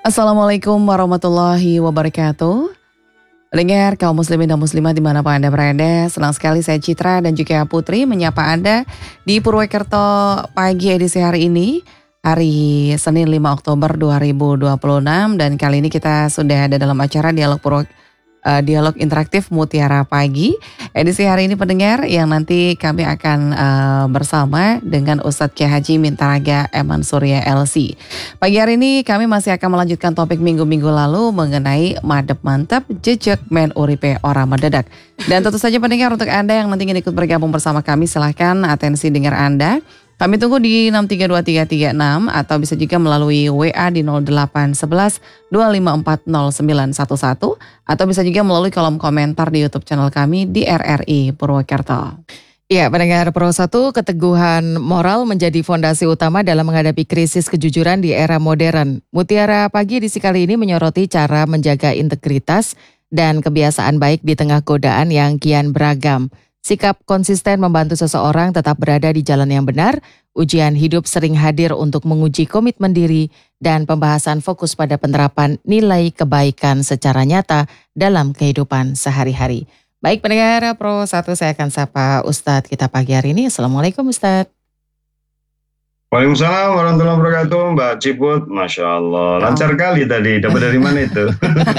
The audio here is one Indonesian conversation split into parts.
Assalamualaikum warahmatullahi wabarakatuh. Pendengar kaum muslimin dan muslimat dimanapun Anda berada, senang sekali saya Citra dan juga Putri menyapa Anda di Purwokerto pagi edisi hari ini, hari Senin 5 Oktober 2026, dan kali ini kita sudah ada dalam acara Dialog Interaktif Mutiara Pagi. Edisi hari ini pendengar yang nanti kami akan bersama dengan Ustadz Kiai Haji Mintaraga Eman Surya LC. Pagi hari ini kami masih akan melanjutkan topik minggu-minggu lalu mengenai madep mantep jejak men uripe ora mendadak. Dan tentu saja pendengar, untuk Anda yang nanti ingin ikut bergabung bersama kami, silahkan atensi dengar Anda. Kami tunggu di 632336 atau bisa juga melalui WA di 0811 2540911 atau bisa juga melalui kolom komentar di YouTube channel kami di RRI Purwokerto. Ya, pendengar Pro 1, keteguhan moral menjadi fondasi utama dalam menghadapi krisis kejujuran di era modern. Mutiara Pagi edisi kali ini menyoroti cara menjaga integritas dan kebiasaan baik di tengah godaan yang kian beragam. Sikap konsisten membantu seseorang tetap berada di jalan yang benar, ujian hidup sering hadir untuk menguji komitmen diri, dan pembahasan fokus pada penerapan nilai kebaikan secara nyata dalam kehidupan sehari-hari. Baik pendengar Pro 1, saya akan sapa Ustadz kita pagi hari ini. Assalamualaikum Ustadz. Waalaikumsalam warahmatullahi wabarakatuh, Mbak Ciput. Masya Allah, lancar kali tadi. Dapat dari mana itu?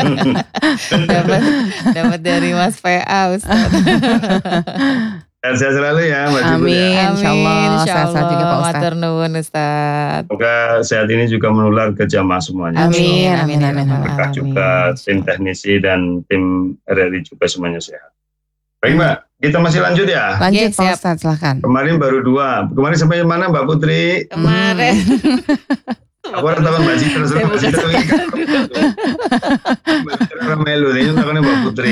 Dapat dari Mas PA, Ustaz. Sehat selalu ya, Mbak Ciput. Amin, Ya. insya Allah. Sehat juga Pak Ustaz. Matur nuwun, Ustaz. Semoga sehat ini juga menular ke jamaah semuanya. Amin, Amin, amin, amin. Berkah juga tim teknisi dan tim RRI juga semuanya sehat. Baik Mbak, kita masih lanjut ya. Lanjut Oke, Pak siap. Ustadz, silahkan. Kemarin baru 2. Kemarin sampai mana Mbak Putri? Kemarin. Aku orang tahu Mbak Citra, Mbak Citra ini kan Mbak Citra melu, ini tahunya Mbak Putri.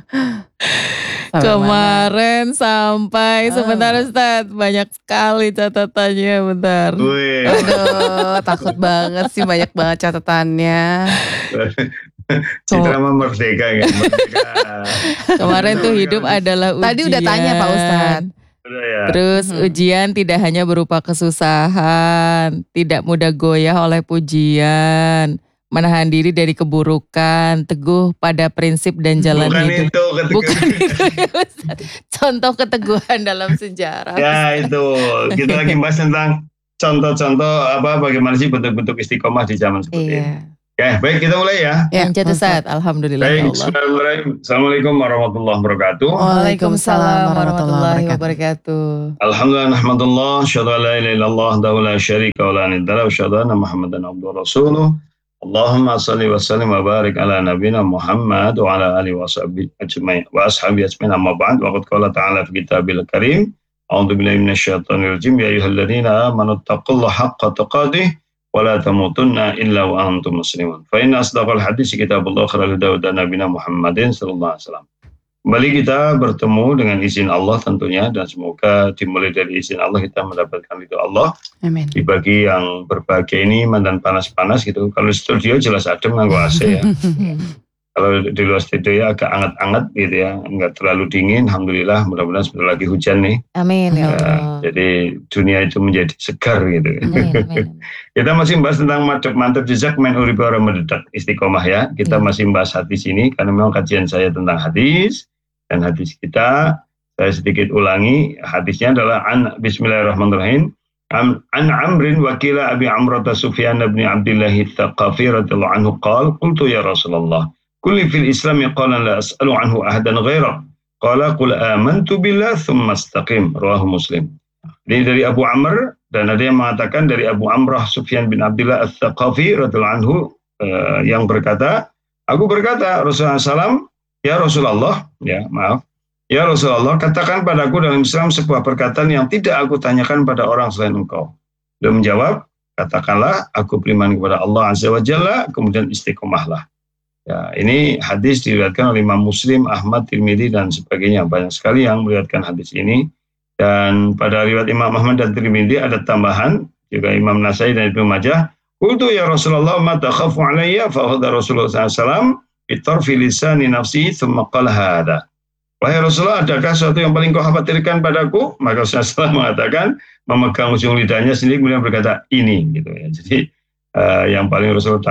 Kemarin sampai sebentar Ustaz, banyak sekali catatannya, bentar. Wih. Aduh, takut banget sih, banyak banget catatannya. Citra mah merdeka ya, merdeka. Kemarin tuh hidup adalah ujian. Tadi udah tanya Pak Ustadz. Udah ya. Terus ujian tidak hanya berupa kesusahan, tidak mudah goyah oleh pujian, menahan diri dari keburukan, teguh pada prinsip dan jalan Bukan hidup. itu Bukan itu ya Ustaz. Contoh keteguhan dalam sejarah. Ya itu, kita lagi bahas tentang contoh-contoh bagaimana sih bentuk-bentuk istiqomah di zaman seperti ini. Iya. Oke, baik kita mulai ya. Lanjut Ustaz, alhamdulillah ya Baik, Allah. bismillahirrahmanirrahim. Assalamualaikum warahmatullahi wabarakatuh. Waalaikumsalam warahmatullahi wabarakatuh. Alhamdulillah, nahmadullah, syahadu an la ilaha illallah, wahdahu la syarika wa la nidda lahu, syahadu anna Muhammadan abduhu wa rasuluh. Allahumma salli wa sallim wa barik ala nabiyina Muhammad wa ala alihi wa sahbihi ajma'in wa ashabihi ajma'in, amma ba'd. Wa qad qala ta'ala fi kitabil karim, a'udzu billahi minasyaitonir rajim, ya ayyuhalladzina amanu taqullaha haqqa tuqatih wa la tamutunna illa wa antum muslimun. Fa inna asdaqal hadits kitabullah, khairal huda huda nabiyina Muhammadin sallallahu alaihi wasallam. Kembali kita bertemu dengan izin Allah tentunya, dan semoga dimulai dari izin Allah kita mendapatkan ridho Allah. Amin. Di pagi yang berbahagia ini, mantan panas-panas gitu. Kalau di studio jelas adem nganggo AC ya. Kalau di luar studio ya agak anget-anget gitu ya, enggak terlalu dingin. Alhamdulillah, mudah-mudahan sebentar lagi hujan nih. Amin ya Allah. Jadi dunia itu menjadi segar gitu. Amin. Kita masih membahas tentang mantap jejak men uripe ora mendadak, istiqomah ya. Kita masih membahas hadis ini karena memang kajian saya tentang hadis. Dan hadis kita, saya sedikit ulangi, hadisnya adalah Bismillahirrahmanirrahim. An Amrin wakila Abi Amrata Sufyan bin Abdullah Tsaqafi radhiyallahu anhu qala qultu ya Rasulullah kulli fil Islam qala la as'alu anhu ahadan ghairak qala qul amantu billah thumma istaqim, rawahu Muslim. Ini dari Abu Amr, dan ada yang mengatakan dari Abu Amrah Sufyan bin Abdullah Tsaqafi radhiyallahu anhu yang berkata, aku berkata Rasulullah SAW, ya Rasulullah, ya Rasulullah, katakan padaku dalam Islam sebuah perkataan yang tidak aku tanyakan pada orang selain engkau. Dia menjawab, katakanlah aku beriman kepada Allah Azza wa Jalla, kemudian istiqomahlah. Ya, ini hadis diriwayatkan oleh Imam Muslim, Ahmad, Tirmidzi dan sebagainya. Banyak sekali yang meriwayatkan hadis ini. Dan pada riwayat Imam Ahmad dan Tirmidzi ada tambahan, juga Imam Nasai dan Ibnu Majah. Qultu ya Rasulullah ma takhafu alayya, fa akhadha Rasulullah SAW bitarfi lisani nafsi thumma qala hadha. Wahai Rasulullah, adakah sesuatu yang paling kau khawatirkan padaku? Maka Rasulullah mengatakan, memegang ujung lidahnya sendiri kemudian berkata ini gitu ya. Jadi yang paling Rasulullah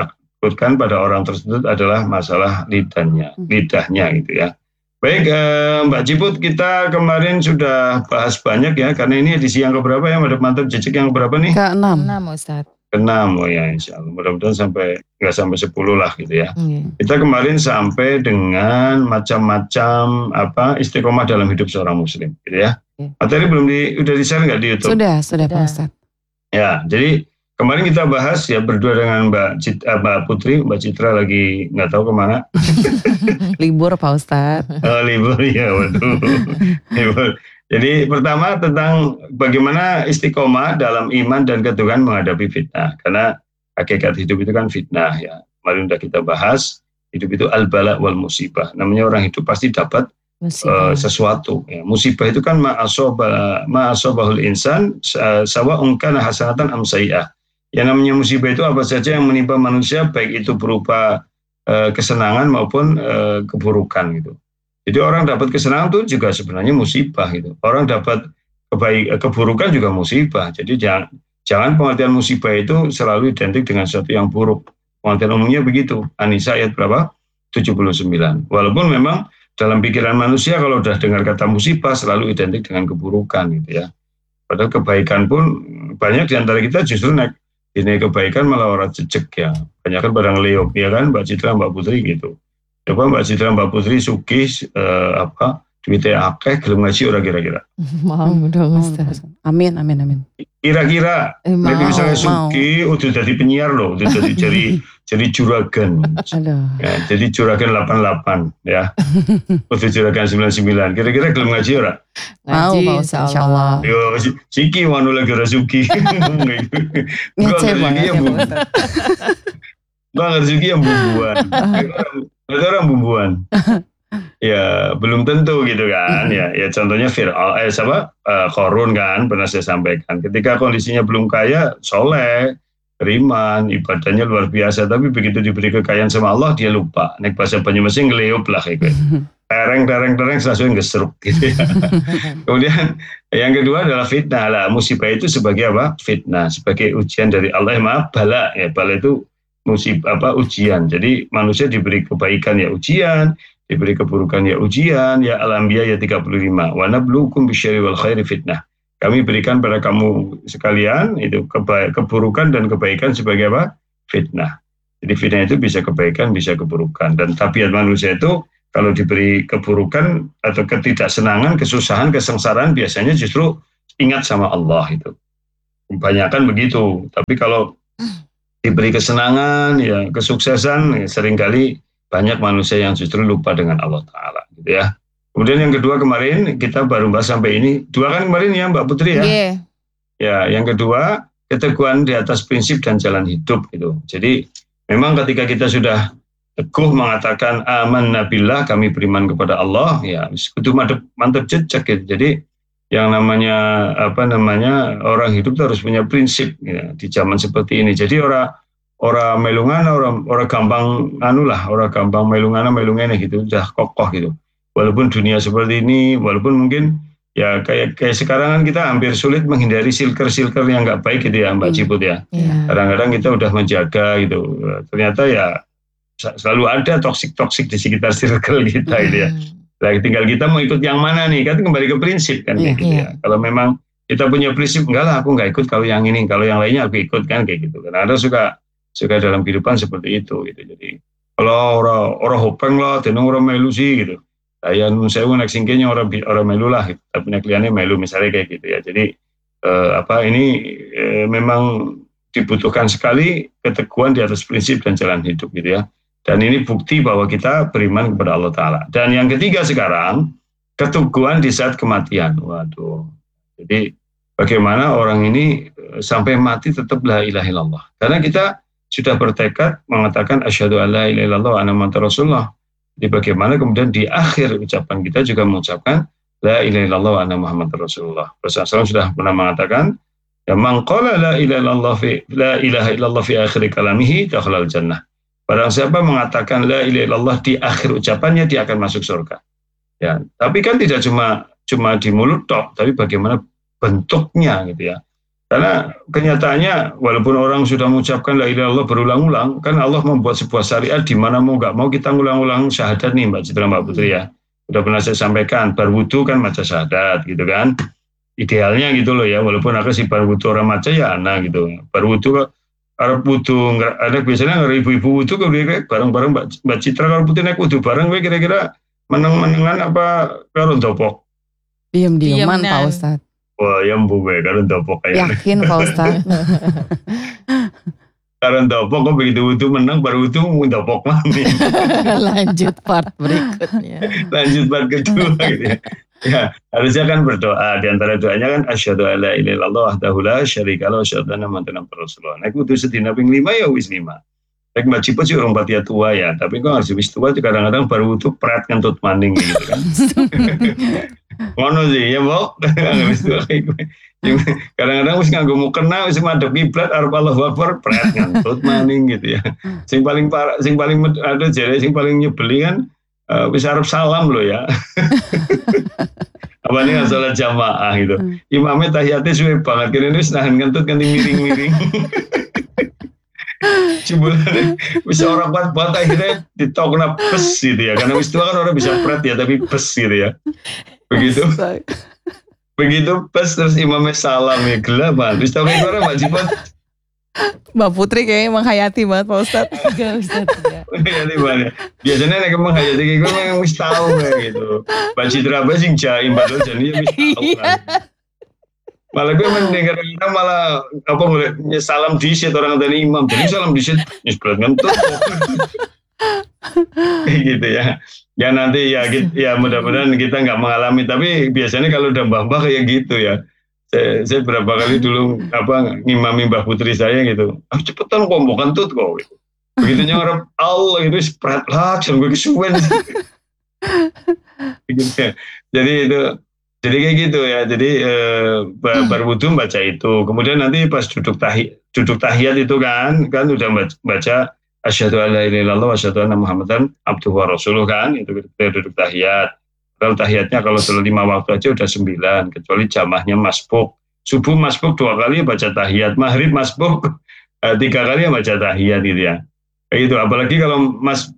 menakutkan pada orang tersebut adalah masalah lidahnya gitu ya. Baik, Mbak Ciput, kita kemarin sudah bahas banyak ya, karena ini edisi yang keberapa ya, mantap jejak yang keberapa nih? Ke-6. Ustaz. Ke-6, oh ya, insya Allah. Mudah-mudahan nggak sampai 10 lah gitu ya. Kita kemarin sampai dengan macam-macam istiqomah dalam hidup seorang muslim gitu ya. Materi udah di-share nggak di YouTube? Sudah Pak Ustadz. Ya, jadi kemarin kita bahas ya berdua dengan Mbak Putri, Mbak Citra lagi nggak tahu kemana. Libur Pak Ustadz. Libur ya, waduh. Libur. Jadi pertama tentang bagaimana istiqomah dalam iman dan ketuhanan menghadapi fitnah. Karena hakikat hidup itu kan fitnah ya. Kemarin udah kita bahas, hidup itu al-bala wal musibah. Namanya orang hidup pasti dapat sesuatu. Ya. Musibah itu kan ma'asobahul insan sawa'un kana hasanatan am sayyi'ah. Yang namanya musibah itu apa saja yang menimpa manusia, baik itu berupa kesenangan maupun keburukan gitu. Jadi orang dapat kesenangan itu juga sebenarnya musibah gitu. Orang dapat keburukan juga musibah. Jadi jangan pengertian musibah itu selalu identik dengan sesuatu yang buruk. Pengertian umumnya begitu. An-Nisa ayat berapa? 79. Walaupun memang dalam pikiran manusia kalau udah dengar kata musibah selalu identik dengan keburukan gitu ya. Padahal kebaikan pun banyak di antara kita justru ini kebaikan malah orang jejek ya. Banyak kan pada ngeliuk ya kan, Mbak Citra, Mbak Putri gitu. Coba Mbak Citra, Mbak Putri sugih duitnya akeh gelem ngaji ora kira-kira. Mau dong Ustaz. Amin. Kira-kira nek misalnya sugih udah jadi penyiar loh, udah jadi juragan. Ya, jadi juragan 88 ya. Udah juragan 99. Kira-kira gelem ngaji ora? Mau Pak Ustaz insyaallah. Yo siki wanu lagi ora sugih. Ngeceh banget ya Pak Ustaz. Bang rezeki yang bumbuan. Ada orang bumbuan. Ya belum tentu gitu kan. Ya contohnya Qarun kan pernah saya sampaikan. Ketika kondisinya belum kaya, soleh, beriman, ibadahnya luar biasa. Tapi begitu diberi kekayaan sama Allah, dia lupa. Nek bahasa Banyumasin ngeleup lah kayak gitu. Tereng langsung ngeseruk gitu ya. Kemudian yang kedua adalah fitnah lah. Musibah itu sebagai apa? Fitnah, sebagai ujian dari Allah. Bala ya, bala itu musibah ujian. Jadi manusia diberi kebaikan ya ujian, diberi keburukan ya ujian, ya Al-Anbiya ya 35. Wa nabluukum bisyarri wal khairi fitnah. Kami berikan pada kamu sekalian itu keburukan dan kebaikan sebagai apa? Fitnah. Jadi fitnah itu bisa kebaikan, bisa keburukan. Dan tabiat manusia itu kalau diberi keburukan atau ketidaksenangan, kesusahan, kesengsaraan biasanya justru ingat sama Allah itu. Kebanyakan begitu. Tapi kalau diberi kesenangan, ya kesuksesan, ya seringkali banyak manusia yang justru lupa dengan Allah Ta'ala gitu ya. Kemudian yang kedua kemarin kita baru bahas sampai ini. 2 kan kemarin ya Mbak Putri ya. Ya, yang kedua keteguhan di atas prinsip dan jalan hidup gitu. Jadi memang ketika kita sudah teguh mengatakan amanna billah, kami beriman kepada Allah, ya itu mantap jejak gitu. Jadi yang namanya orang hidup harus punya prinsip ya, di zaman seperti ini. Jadi orang melungana, orang gampang orang gampang melungana gitu, udah kokoh gitu. Walaupun dunia seperti ini, walaupun mungkin ya kayak sekarang kan kita hampir sulit menghindari silker yang nggak baik gitu ya Mbak Ciput ya. Kadang-kadang kita udah menjaga gitu, ternyata ya selalu ada toksik di sekitar circle kita gitu ya. Nah, tinggal kita mau ikut yang mana nih, kan kembali ke prinsip kan kayak gitu ya. Kalau memang kita punya prinsip, enggak lah aku nggak ikut kalau yang ini, kalau yang lainnya aku ikut kan kayak gitu. Karena ada suka dalam kehidupan seperti itu gitu. Jadi kalau orang hopeng lah, tenung orang melu sih gitu. Saya saya nak singkirnya orang melu lah, gitu. Tapi nak kliennya melu misalnya kayak gitu ya. Jadi ini memang dibutuhkan sekali keteguhan di atas prinsip dan jalan hidup gitu ya. Dan ini bukti bahwa kita beriman kepada Allah Ta'ala. Dan yang ketiga sekarang, keteguhan di saat kematian. Waduh. Jadi bagaimana orang ini sampai mati tetap la ilaha illallah. Karena kita sudah bertekad mengatakan asyhadu alla ilaha illallah wa anna muhammadar rasulullah. Jadi bagaimana kemudian di akhir ucapan kita juga mengucapkan la ilaha illallah wa anna muhammadar rasulullah. Rasulullah sudah pernah mengatakan, ya man qala la ilaha illallah fi akhir kalamihi dakhalal jannah. Barang siapa mengatakan la ilaha illallah di akhir ucapannya, dia akan masuk surga. Ya, tapi kan tidak cuma di mulut tok, tapi bagaimana bentuknya gitu ya. Karena kenyataannya walaupun orang sudah mengucapkan la ilaha illallah berulang-ulang, kan Allah membuat sebuah syariat di mana mau nggak mau kita ngulang-ulang syahadat nih Mbak Citra, Mbak Putri ya. Udah pernah saya sampaikan, berwudu kan maca syahadat gitu kan. Idealnya gitu loh ya, walaupun aku sih berwudu orang maca ya anak gitu. Berwudu Arab wudu, ada biasanya ibu-ibu wudu kayak bareng-bareng Mbak Citra kalau Putri naik wudu bareng, kira-kira meneng-menengan apa karo ndopok? Diam-diaman Pak Ustadz. Wah, yang buwe karo ndopok kayak. Yakin Pak Ustadz? Karo ndopok kok begitu wudu menang baru wudu ndopok mami. Lanjut part berikutnya. Lanjut part kedua gitu ya. Ya, harusnya kan berdoa. Di antara doanya kan asyhadu alla ilaha illallah wahdahu la syarika lahu wa asyhadu anna muhammadan rasulullah. Nek wudu sedina ping 5 ya wis 5. Nek maciput sih orang patia tua ya, tapi kok harus wis tua kadang-kadang baru wudu pret ngentut maning gitu kan. Ngono sih ya Mbok. Wis tua kayak gue. Kadang-kadang wis nganggo mukena wis madhep kiblat arep Allahu Akbar pret ngentut maning gitu ya. Sing paling parah, sing paling ada jare sing paling nyebeli kan wis arep salam loh ya. Apa nih salat jamaah gitu. Imamnya tahiyatnya suwe banget kira wis nahan ngentut kanthi miring-miring. Cibulan bisa orang buat akhirnya ditokna pes gitu ya, karena wis tua kan orang bisa pret ya tapi pes gitu ya. Begitu pes terus imamnya salam ya gelap banget. Wis tahu kayak orang Mbak Cipot. Mbak Putri kayaknya menghayati banget Pak Ustadz. Enggak Ustadz. Menghayati banget. Biasanya nek menghayati kayak gue memang wis tahu kayak gitu. Mbak Citra apa sing jaim padahal jadinya wis tahu kan. Malah gue mendengar kita malah apa ngeliat salam disit orang dari imam, jadi salam disit nyesbret ngentut gitu ya. Ya nanti ya ya mudah-mudahan kita nggak mengalami, tapi biasanya kalau udah mbah-mbah kayak gitu ya. Saya berapa kali dulu apa ngimami Mbah Putri saya gitu. Cepetan kok mau kentut kok. Begitu nyorep Allah itu spread lah, gue kesuwen. Jadi itu. Jadi kayak gitu ya. Jadi berwudu baca itu. Kemudian nanti pas duduk tahiyat itu kan udah baca asyhadu alla ilaha illallah wa asyhadu anna muhammadan abduhu wa rasuluh kan. Itu kita duduk tahiyat. Kalau tahiyatnya kalau 5 waktu aja udah 9, kecuali jamahnya masbuk. Subuh masbuk 2 kali baca tahiyat, maghrib masbuk 3 kali baca tahiyat gitu ya. Kayak gitu. Apalagi kalau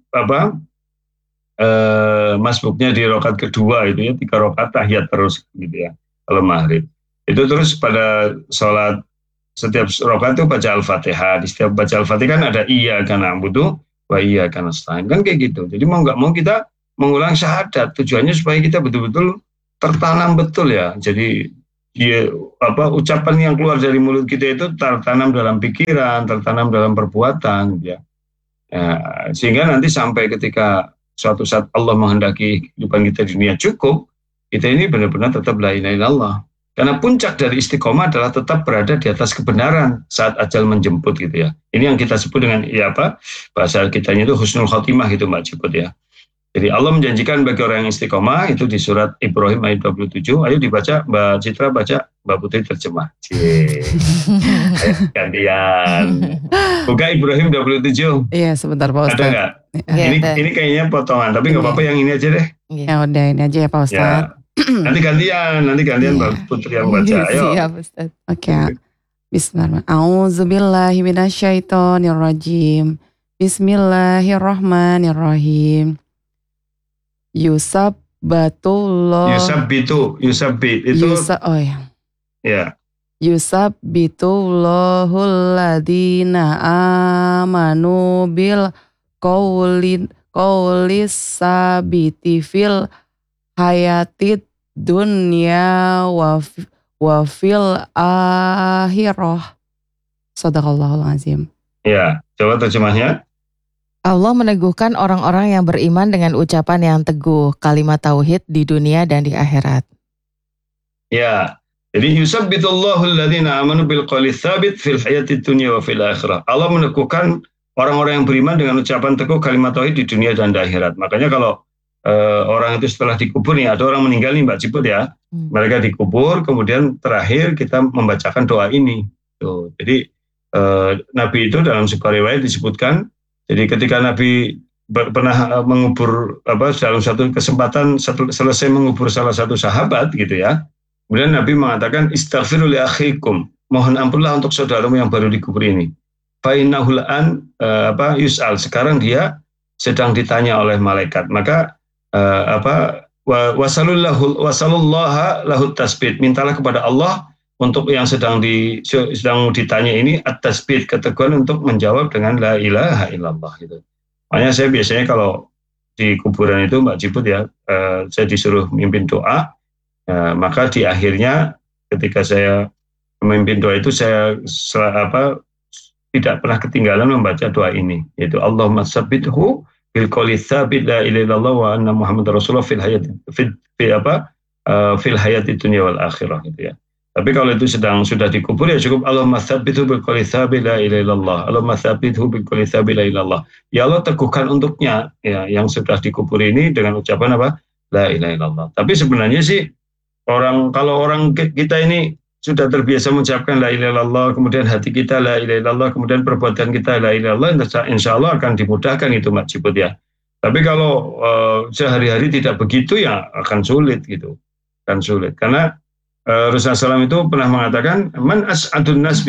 masbuknya di rakaat kedua itu ya 3 rakaat tahiyat terus gitu ya kalau maghrib itu terus pada sholat setiap rakaat itu baca al-fatihah. Di setiap baca al-fatihah kan ada iya kan na'budu wa iya kan nasta'in kan kayak gitu. Jadi mau nggak mau kita mengulang syahadat, tujuannya supaya kita betul-betul tertanam betul ya. Jadi ucapan yang keluar dari mulut kita itu tertanam dalam pikiran, tertanam dalam perbuatan ya. Sehingga nanti sampai ketika suatu saat Allah menghendaki kehidupan kita di dunia cukup, kita ini benar-benar tetap la ilaha illallah. Karena puncak dari istiqomah adalah tetap berada di atas kebenaran saat ajal menjemput gitu ya. Ini yang kita sebut dengan bahasa kitanya itu husnul khotimah gitu Mbak Ciput ya. Jadi Allah menjanjikan bagi orang yang istiqomah itu di surat Ibrahim ayat 27. Ayo dibaca, Mbak Citra baca, Mbak Putri terjemah. Gantian. Buka Ibrahim 27. Iya sebentar Pak Ustadz. Ada nggak? Ini kayaknya potongan, tapi nggak apa-apa yang ini aja deh. Ya udah ini aja ya Pak Ustadz. Ya. Nanti gantian Mbak Putri yang baca. Ayo. Siap Ustadz. Oke. Bismillahirrahmanirrahim. A'udzubillahi minasyaitonirrajim. Bismillahirrahmanirrahim. Yusabbitullahul ladzina amanu bil qaulis sabiti fil hayatid dunya wa fil akhirah. Shadaqallahul azim. Ya, coba terjemahnya. Allah meneguhkan orang-orang yang beriman dengan ucapan yang teguh, kalimat tauhid di dunia dan di akhirat. Ya, jadi yusabbitullahul ladzina amanu bil qaulis tsabit fil hayatid dunya wa fil akhirah. Allah meneguhkan orang-orang yang beriman dengan ucapan teguh kalimat tauhid di dunia dan di akhirat. Makanya kalau orang itu setelah dikubur nih, ada orang meninggal nih Mbak Ciput ya. Mereka dikubur, kemudian terakhir kita membacakan doa ini. Tuh, jadi Nabi itu dalam sebuah riwayat disebutkan. Jadi ketika Nabi pernah mengubur dalam satu kesempatan selesai mengubur salah satu sahabat gitu ya. Kemudian Nabi mengatakan istaghfiru li akhikum. mohon ampunlah untuk saudaramu yang baru dikubur ini. Fa innahul an yus'al, sekarang dia sedang ditanya oleh malaikat. Maka wasallallahu lahu tasbit, mintalah kepada Allah untuk yang sedang ditanya ini at-tasbit, keteguhan untuk menjawab dengan la ilaha illallah gitu. Makanya saya biasanya kalau di kuburan itu Mbak Ciput ya, saya disuruh mimpin doa, maka di akhirnya ketika saya memimpin doa itu saya tidak pernah ketinggalan membaca doa ini, yaitu Allahumma tsabbithu bil qouli tsabit la ilaha illallah wa anna Muhammadar Rasulullah fil hayati dunya wal akhirah gitu ya. Tapi kalau itu sudah dikubur ya cukup Allahumma tsabbithu bil qouli tsabit la ilaha illallah. Allahumma tsabbithu bil qouli tsabit la ilaha illallah. Ya Allah, teguhkan untuknya ya yang sudah dikubur ini dengan ucapan apa? La ilaha illallah. Tapi sebenarnya sih kalau orang kita ini sudah terbiasa mengucapkan la ilaha illallah, kemudian hati kita la ilaha illallah, kemudian perbuatan kita la ilaha illallah, insya Allah akan dimudahkan itu Mbak Ciput ya. Tapi kalau sehari-hari tidak begitu ya akan sulit gitu. Akan sulit. Karena Rasulullah SAW itu pernah mengatakan, man as'adun nas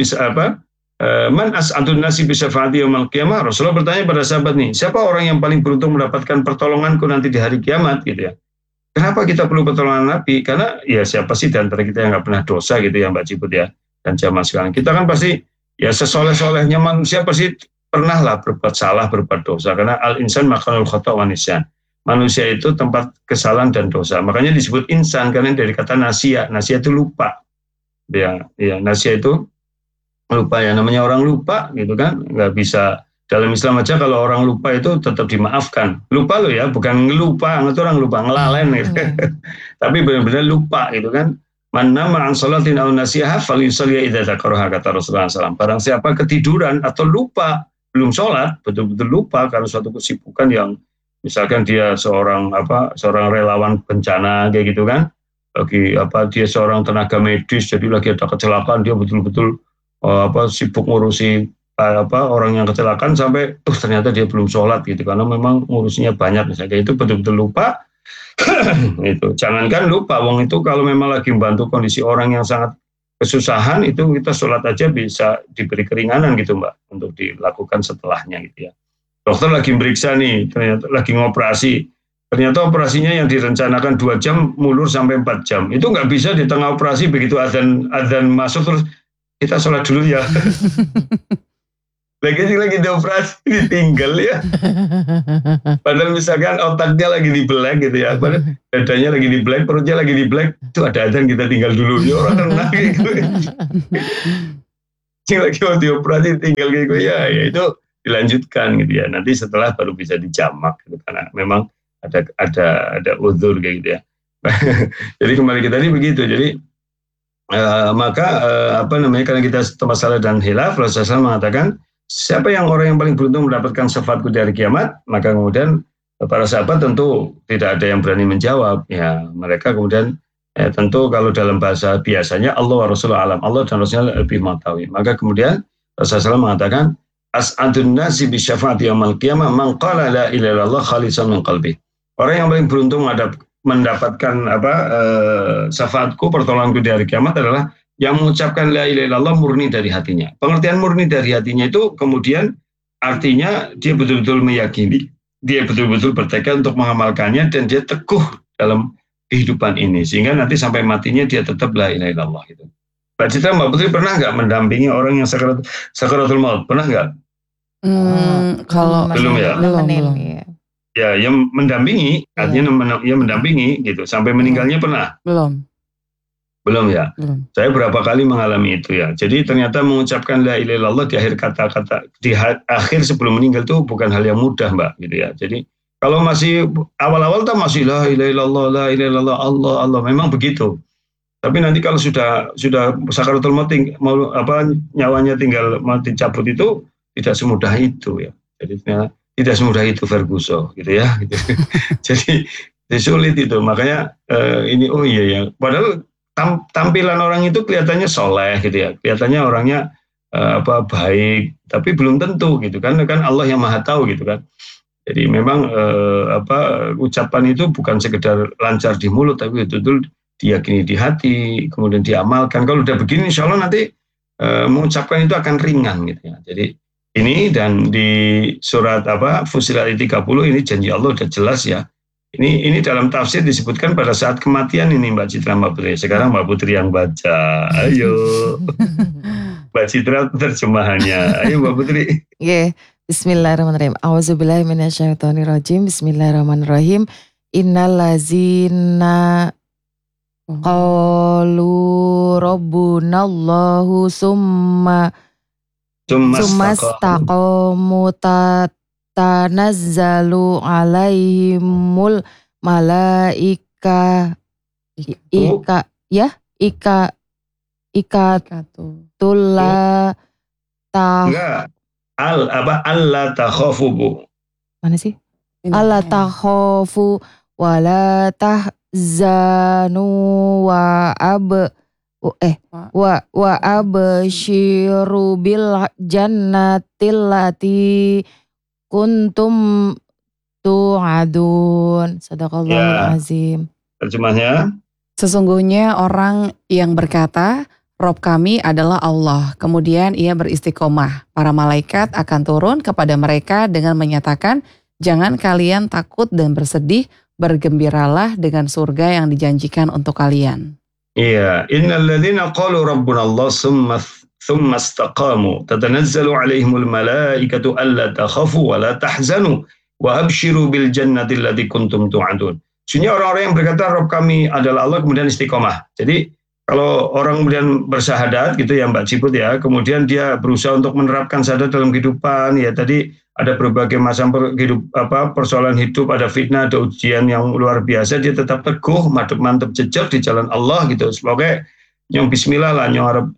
bisa fa'ati yaumil qiyamah. Rasulullah bertanya pada sahabat nih, siapa orang yang paling beruntung mendapatkan pertolonganku nanti di hari kiamat gitu ya. Kenapa kita perlu pertolongan Nabi? Karena ya siapa sih di antara kita yang nggak pernah dosa gitu ya Mbak Ciput ya. Dan zaman sekarang kita kan pasti ya sesoleh-solehnya manusia pasti pernah lah berbuat salah, berbuat dosa. Karena al-insan makanul khata' wa nisyan. Manusia itu tempat kesalahan dan dosa. Makanya disebut insan karena dari kata nasia. Nasia itu lupa. Ya, nasia itu lupa ya. Namanya orang lupa gitu kan. Nggak bisa. Dalam Islam aja kalau orang lupa itu tetap dimaafkan. Lupa loh ya, bukan ngelupa, itu orang lupa, ngelalen gitu. Tapi benar-benar lupa gitu kan. Man nama an salatin aw nasiha falyusalli idza dzakaraha, kata Rasulullah SAW. Barang siapa ketiduran atau lupa, belum sholat, betul-betul lupa karena suatu kesibukan yang misalkan dia seorang relawan bencana kayak gitu kan. Dia seorang tenaga medis jadi lagi ada kecelakaan, dia betul-betul sibuk ngurusi orang yang kecelakaan sampai ternyata dia belum sholat gitu karena memang ngurusnya banyak misalnya itu betul-betul lupa. Itu jangankan lupa, wong itu kalau memang lagi membantu kondisi orang yang sangat kesusahan itu kita sholat aja bisa diberi keringanan gitu Mbak untuk dilakukan setelahnya gitu ya. Dokter lagi meriksa nih, ternyata lagi ngoperasi, ternyata operasinya yang direncanakan 2 jam mulur sampai 4 jam. Itu nggak bisa di tengah operasi begitu adzan masuk terus kita sholat dulu ya. lagi dioperasi ditinggal ya. Padahal misalkan otaknya lagi di black gitu ya, padahal dadanya lagi di black, perutnya lagi di black, itu ada adzan kita tinggal dulu. Ya orang renang gitu. Yang lagi mau dioperasi tinggal gitu ya itu dilanjutkan gitu ya. Nanti setelah baru bisa dijamak gitu karena memang ada uzur kayak gitu ya. Jadi kembali kita ini begitu. Jadi karena kita masalah dan hilaf, Rasulullah mengatakan siapa orang yang paling beruntung mendapatkan syafaatku di hari kiamat, maka kemudian para sahabat tentu tidak ada yang berani menjawab. Ya, mereka kemudian tentu kalau dalam bahasa biasanya Allah wa Rasulullah alam, Allah dan Rasulullah lebih mengetahui. Maka kemudian Rasulullah mengatakan as'adun nasi bi syafaati yaumil qiyamah man qala la ilaha illallah khalisan min qalbi. Orang yang paling beruntung mendapatkan syafaatku, pertolonganku di hari kiamat adalah yang mengucapkan la ilaha illallah murni dari hatinya. Pengertian murni dari hatinya itu kemudian artinya dia betul-betul meyakini, dia betul-betul bertekad untuk mengamalkannya dan dia teguh dalam kehidupan ini sehingga nanti sampai matinya dia tetap la ilaha illallah itu. Mbak Citra, Mbak Putri pernah nggak mendampingi orang yang sakaratul maut? Pernah nggak? Kalau belum ya. Belum. Ya, yang mendampingi artinya mendampingi gitu sampai meninggalnya pernah? Belum ya. Saya berapa kali mengalami itu ya. Jadi ternyata mengucapkan la ilaha illallah di akhir kata-kata di akhir sebelum meninggal itu bukan hal yang mudah Mbak gitu ya. Jadi kalau masih awal-awal tuh masih la ilaha illallah, la ilaha illallah, Allah memang begitu. Tapi nanti kalau sudah sakaratul maut nyawanya tinggal mau dicabut itu tidak semudah itu ya. Jadi tidak semudah itu Ferguson gitu ya. Gitu. Jadi sulit itu. Makanya ini ya. Padahal tampilan orang itu kelihatannya soleh gitu ya. Kelihatannya orangnya baik, tapi belum tentu gitu kan. Kan Allah yang Maha tahu gitu kan. Jadi memang ucapan itu bukan sekedar lancar di mulut tapi betul-betul diyakini di hati, kemudian diamalkan. Kalau udah begini insya Allah nanti mengucapkan itu akan ringan gitu ya. Jadi ini dan di surat Fussilat 30 ini janji Allah udah jelas ya. Ini dalam tafsir disebutkan pada saat kematian ini Mbak Citra, Mbak Putri. Sekarang Mbak Putri yang baca. Ayo. Mbak Citra terjemahannya. Ayo Mbak Putri. Yeah. Bismillahirrahmanirrahim. A'udzubillahi minasyaitonirrajim. Bismillahirrahmanirrahim. Innallazina qalu rabbunallahu summa istaqamu tanazzalu alaihimul malaika ikatullah Enggak. Allah takhafu Bu. Mana sih? Allah takhafu wala tahzanu wa abshiru bil jannatil lati kuntum tu'adun. Sadaqallahul azim. Terjemahnya? Sesungguhnya orang yang berkata, Rob kami adalah Allah. Kemudian ia beristiqomah. Para malaikat akan turun kepada mereka dengan menyatakan, jangan kalian takut dan bersedih, bergembiralah dengan surga yang dijanjikan untuk kalian. Iya, innalladzina qalu rabbunallah summa istaqamu tatanazzalu alaihimul malaikatu alla takhafu wa la tahzanu wa abshiru bil jannati allati kuntum tu'adun. Sesungguhnya orang-orang yang berkata Rob kami adalah Allah kemudian istiqomah. Jadi kalau orang kemudian bersyahadat gitu ya Mbak Ciput ya, kemudian dia berusaha untuk menerapkan syahadat dalam kehidupan ya, tadi ada berbagai macam persoalan hidup, ada fitnah, ada ujian yang luar biasa, dia tetap teguh, mantep jejak di jalan Allah gitu. Sebagai nyong bismillah lah, nyong harap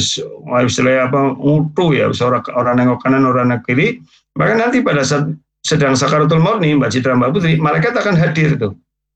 istilahnya ngutu ya, orang nengok kanan, orang nengok kiri, maka nanti pada saat sedang sakaratul maut nih Mbak Citra, Mbak Putri, malaikat akan hadir tuh.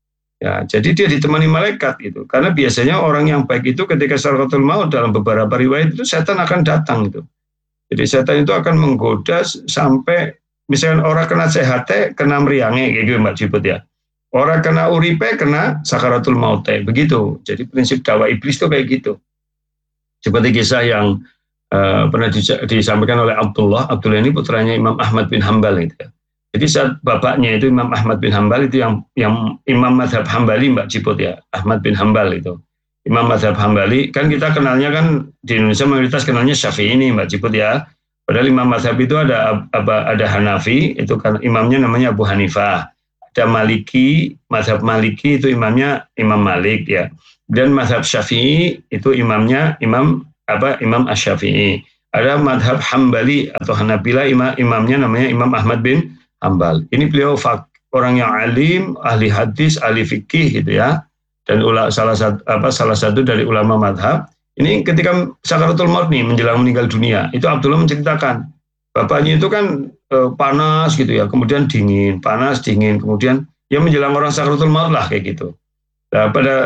Ya, jadi dia ditemani malaikat gitu. Karena biasanya orang yang baik itu ketika sakaratul maut dalam beberapa riwayat itu setan akan datang gitu. Jadi setan itu akan menggoda sampai misalnya orang kena CHT, kena meriange gitu Mbak Ciput ya. Orang kena uripe, kena sakaratul maut begitu. Jadi prinsip dakwah iblis itu kayak gitu. Seperti kisah yang pernah disampaikan oleh Abdullah ini putranya Imam Ahmad bin Hambal gitu ya. Jadi saat bapaknya itu Imam Ahmad bin Hambal itu yang Imam Mazhab Hambali Mbak Ciput ya, Ahmad bin Hambal itu. Imam Mazhab Hambali, kan kita kenalnya kan di Indonesia mayoritas kenalnya Syafi'i ini Mbak Ciput ya. Padahal Imam Mazhab itu ada Hanafi, itu kan imamnya namanya Abu Hanifah. Ada Maliki, Mazhab Maliki itu imamnya Imam Malik ya. Dan Mazhab Syafi'i itu imamnya Imam Asy-Syafi'i. Ada Mazhab Hambali atau Hanabila, imamnya namanya Imam Ahmad bin Hambal. Ini beliau orang yang alim, ahli hadis, ahli fikih gitu ya. Dan salah satu dari ulama madhab. Ini ketika sakaratul maut nih menjelang meninggal dunia, itu Abdullah menceritakan bapaknya itu kan panas gitu ya, kemudian dingin, panas dingin, kemudian ya menjelang orang sakaratul maut lah kayak gitu. Nah,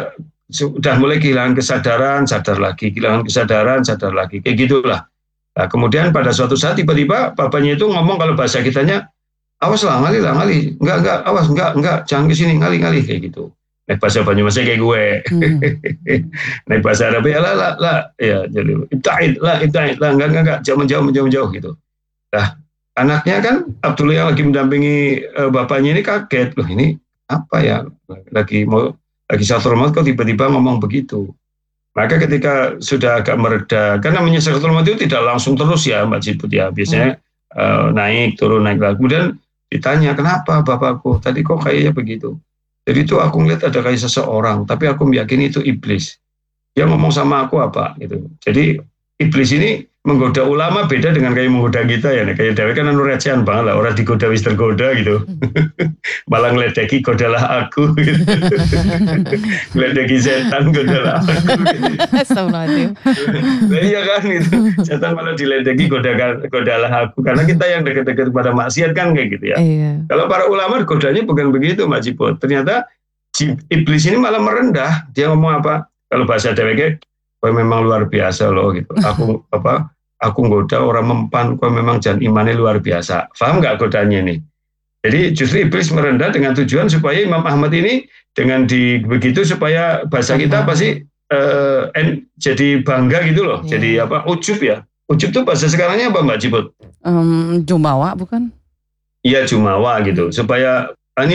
sudah mulai kehilangan kesadaran, sadar lagi, kehilangan kesadaran, sadar lagi, kayak gitulah. Nah, kemudian pada suatu saat tiba-tiba bapaknya itu ngomong, kalau bahasa kitanya, awas lah, ngali, enggak, jangan kesini, ngali, kayak gitu. Naik bahasa Banyumasnya kayak gue. Naik bahasa Arab ya lah, ya jadi ibtaid lah, enggak, jangan menjauh gitu. Nah, anaknya kan Abdullah yang lagi mendampingi bapaknya ini kaget, loh ini apa ya, lagi sakaratul maut kok tiba-tiba ngomong begitu. Maka ketika sudah agak mereda, kan namanya sakaratul maut itu tidak langsung terus ya Mbak Ciput ya, biasanya naik turun. Kemudian ditanya, kenapa bapakku tadi kok kayaknya begitu? Jadi itu aku ngeliat ada kayak seseorang, tapi aku meyakini itu iblis. Dia ngomong sama aku apa gitu. Jadi iblis ini menggoda ulama beda dengan kayak menggoda kita ya. Kayak Dewi kan recehan banget lah, orang digoda wis tergoda gitu. Malah ngeledeki godalah aku gitu. Ngeledeki setan godalah aku gitu. Nah, iya kan gitu. Setan malah diledeki godalah aku, karena kita yang dekat-dekat kepada maksiat kan kayak gitu ya. Iya. Kalau para ulama godanya bukan begitu Mbak Ciput. Ternyata iblis ini malah merendah. Dia ngomong apa? Kalau bahasa DWG, kau memang luar biasa loh gitu. Aku goda orang mempan, kau memang jangan imannya luar biasa. Paham nggak godanya nih? Jadi justru iblis merendah dengan tujuan supaya Imam Ahmad ini dengan begitu supaya bahasa kita apa sih? jadi bangga gitu loh. Iya. Jadi ujub ya. Ujub tuh bahasa sekarangnya apa Mbak Ciput? Jumawa bukan? Iya, jumawa gitu. Supaya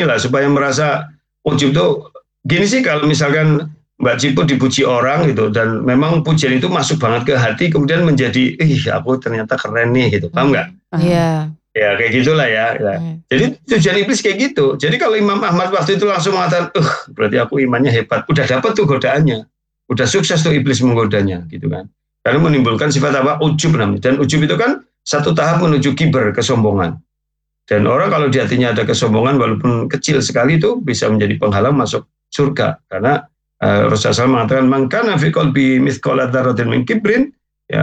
merasa ujub tuh gini sih, kalau misalkan Mbak Ciput dipuji orang gitu dan memang pujian itu masuk banget ke hati, kemudian menjadi aku ternyata keren nih gitu. Paham nggak? Iya. Ya kayak gitulah ya. Jadi tujuan iblis kayak gitu. Jadi kalau Imam Ahmad waktu itu langsung mengatakan, berarti aku imannya hebat. Udah dapat tuh godaannya. Udah sukses tuh iblis menggodanya gitu kan. Karena menimbulkan sifat ujub namanya. Dan ujub itu kan satu tahap menuju kiber, kesombongan. Dan orang kalau di hatinya ada kesombongan walaupun kecil sekali itu bisa menjadi penghalang masuk surga. Karena Rasulullah SAW mengatakan, man kana fi qalbi mithqala dzarratin min kibrin,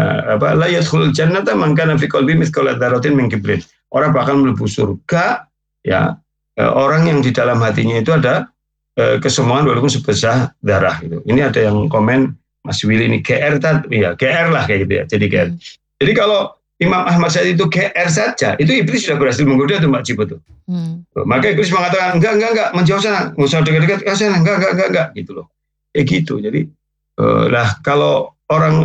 la yadkhulul jannata man kana fi qalbi mithqala dzarratin min kibrin. Orang bakal mlebu surga ya, orang yang di dalam hatinya itu ada kesombongan walaupun sebesar darah gitu. Ini ada yang komen Mas Willy ini GR GR lah kayak gitu ya. Jadi GR. Jadi kalau Imam Ahmad saat itu GR saja, itu iblis sudah berhasil menggoda tuh Mbak Ciput tuh. Maka iblis mengatakan enggak, menjauh sana, nggak usah dekat-dekat ke sana, enggak gitu loh. Gitu. Jadi kalau orang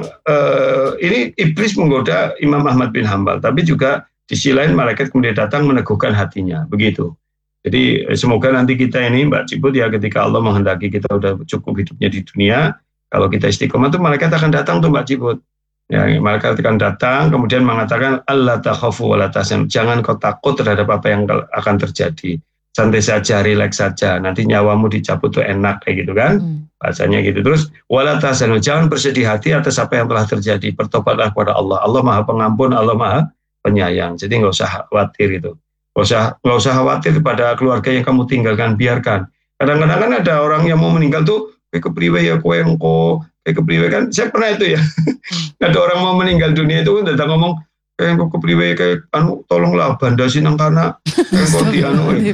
ini iblis menggoda Imam Ahmad bin Hambal, tapi juga di sisi lain malaikat kemudian datang meneguhkan hatinya, begitu. Jadi semoga nanti kita ini Mbak Ciput ya, ketika Allah menghendaki kita udah cukup hidupnya di dunia, kalau kita istiqomah tuh malaikat akan datang tuh Mbak Ciput. Ya, malaikat akan datang kemudian mengatakan Allah takhafu wa la tahzan. Jangan kau takut terhadap apa yang akan terjadi. Santai saja, rileks saja. Nanti nyawamu dicabut tuh enak kayak gitu kan. Bahasanya gitu. Terus wala tahzan, jangan bersedih hati atas apa yang telah terjadi. Bertobatlah kepada Allah. Allah Maha Pengampun, Allah Maha Penyayang. Jadi enggak usah khawatir itu. Enggak usah khawatir pada keluarga yang kamu tinggalkan, biarkan. Kadang-kadang kan ada orang yang mau meninggal tuh kepriwe ya kowe engko kepriwe kan. Saya pernah itu ya. Ada orang mau meninggal dunia itu kan datang ngomong engko kepriwe kayak tolonglah bandasi nang kana engko di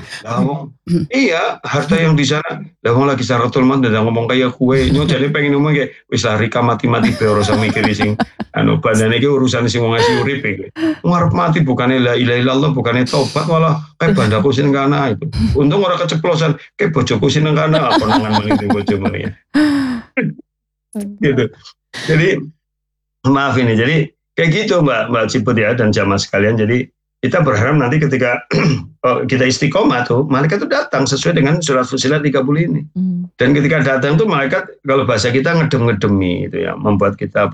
iya, harta yang di sana lah wong lagi saratul man datang ngomong kayak kue nyo jadi pengen ngomong kayak wis lah rika mati-mati be ora usah mikir sing bandane iki urusan sing wong ngasih urip iki. Ngarep mati bukannya la ilaha illallah, bukannya tobat malah kayak bandaku sing kana itu. Untung ora keceplosan kayak bojoku sing nang kana apa nangan meneh bojomu ya. Gitu. Jadi maaf ini, jadi kayak gitu Mbak Ciput ya dan jamaah sekalian. Jadi kita berharap nanti ketika kita istiqomah tuh malaikat itu datang sesuai dengan surat Fussilat 30 ini. Dan ketika datang tuh malaikat kalau bahasa kita ngedem-ngedemi itu ya, membuat kita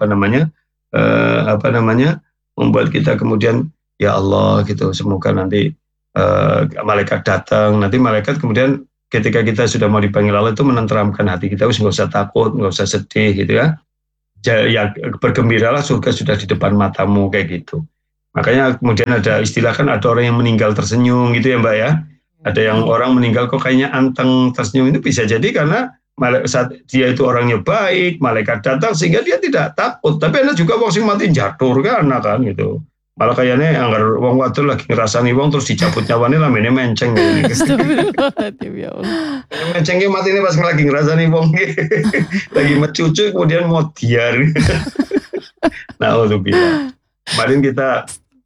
membuat kita kemudian ya Allah gitu, semoga nanti malaikat datang. Nanti malaikat kemudian ketika kita sudah mau dipanggil Allah itu menenteramkan hati kita, nggak usah takut, nggak usah sedih gitu ya. Ya bergembiralah, surga sudah di depan matamu kayak gitu. Makanya kemudian ada istilah kan, ada orang yang meninggal tersenyum gitu ya Mbak ya. Ada yang orang meninggal kok kayaknya anteng tersenyum, itu bisa jadi karena saat dia itu orangnya baik, malaikat datang sehingga dia tidak takut. Tapi ada juga wong sing mati jatur kan gitu. Malah kayaknya anggar wong wadon lagi ngerasani wong terus dicabut nyawane lamene menceng ngene. Astagfirullahaladzim ya Allah. Mencengnya mati ini pas lagi ngerasani wong lagi mecucu kemudian mau diar. Nah, alhamdulillah. Kemarin kita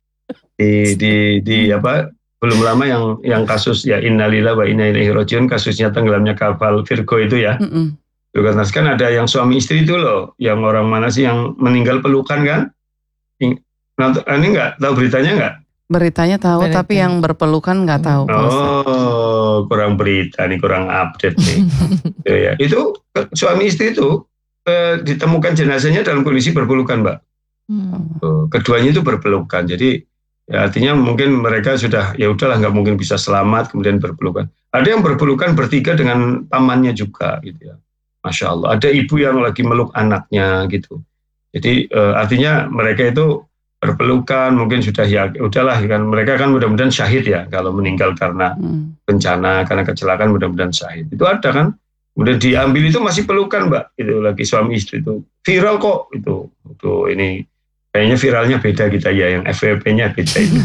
di belum lama yang kasus ya innalillahi wa inna ilaihi rajiun, kasusnya tenggelamnya kapal Virgo itu ya. Juga kan ada yang suami istri itu loh, yang orang mana sih yang meninggal pelukan kan? Ini nggak tahu beritanya nggak? Beritanya tahu, tapi yang berpelukan nggak tahu. Oh, kurang berita nih, kurang update nih. Ya, itu suami istri itu ditemukan jenazahnya dalam kondisi berpelukan, Mbak. Keduanya itu berpelukan. Jadi ya, artinya mungkin mereka sudah ya udahlah, nggak mungkin bisa selamat kemudian berpelukan. Ada yang berpelukan bertiga dengan pamannya juga gitu ya. Masya Allah. Ada ibu yang lagi meluk anaknya gitu. Jadi artinya mereka itu berpelukan, mungkin sudah ya udahlah kan, mereka kan mudah-mudahan syahid ya kalau meninggal karena bencana, karena kecelakaan mudah-mudahan syahid. Itu ada kan, kemudian diambil itu masih pelukan Mbak, itu lagi suami istri itu viral kok itu ini kayaknya viralnya beda kita ya, yang FVP-nya beda itu.